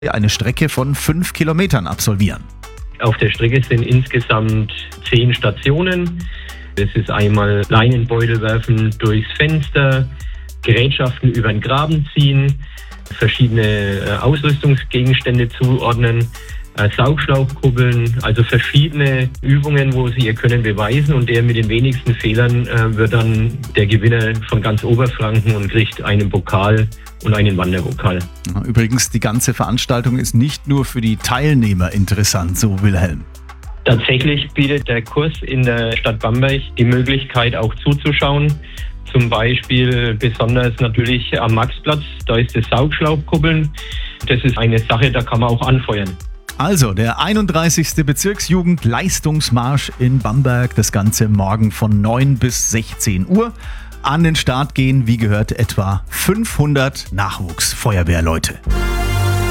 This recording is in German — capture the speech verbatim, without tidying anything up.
eine Strecke von fünf Kilometern absolvieren. Auf der Strecke sind insgesamt zehn Stationen. Das ist einmal Leinenbeutel werfen durchs Fenster, Gerätschaften über den Graben ziehen, verschiedene Ausrüstungsgegenstände zuordnen, Saugschlauchkubbeln, also verschiedene Übungen, wo sie ihr Können beweisen, und der mit den wenigsten Fehlern äh, wird dann der Gewinner von ganz Oberfranken und kriegt einen Pokal und einen Wanderpokal. Übrigens, die ganze Veranstaltung ist nicht nur für die Teilnehmer interessant, so Wilhelm. Tatsächlich bietet der Kurs in der Stadt Bamberg die Möglichkeit, auch zuzuschauen. Zum Beispiel besonders natürlich am Maxplatz, da ist das Saugschlauchkubbeln. Das ist eine Sache, da kann man auch anfeuern. Also der einunddreißigste Bezirksjugend-Leistungsmarsch in Bamberg, das Ganze morgen von neun bis sechzehn Uhr. An den Start gehen, wie gehört, etwa fünfhundert Nachwuchsfeuerwehrleute.